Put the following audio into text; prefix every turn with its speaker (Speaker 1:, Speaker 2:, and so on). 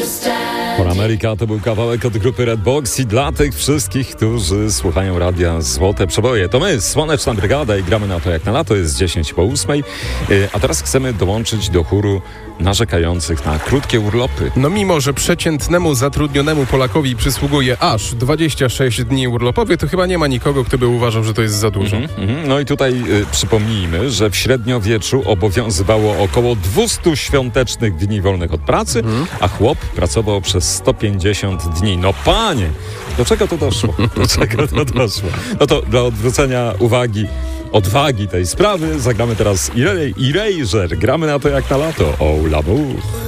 Speaker 1: For America to był kawałek od grupy Redbox i dla tych wszystkich, którzy słuchają radia Złote Przeboje. To my, Słoneczna Brygada i gramy na to jak na lato, jest 10:08. A teraz chcemy dołączyć do chóru narzekających na krótkie urlopy.
Speaker 2: No mimo, że przeciętnemu zatrudnionemu Polakowi przysługuje aż 26 dni urlopowych, to chyba nie ma nikogo, kto by uważał, że to jest za dużo.
Speaker 1: No i tutaj przypomnijmy, że w średniowieczu obowiązywało około 200 świątecznych dni wolnych od pracy, a chłop pracował przez 150 dni. No panie, do czego to doszło? No to dla odwrócenia odwagi tej sprawy zagramy teraz Erasure. Gramy na to jak na lato. Oh l'amour.